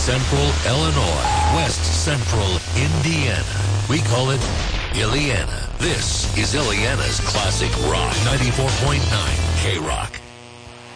Central Illinois, West Central Indiana. We call it Illiana. This is Illiana's Classic Rock 94.9 K-Rock.